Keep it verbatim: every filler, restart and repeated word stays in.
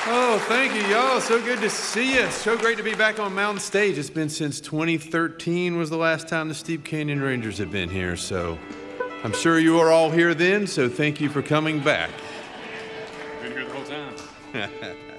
Oh, thank you, y'all. So good to see you. So great to be back on Mountain Stage. It's been since twenty thirteen was the last time the Steep Canyon Rangers have been here, so I'm sure you were all here then, so thank you for coming back. Been here the whole time.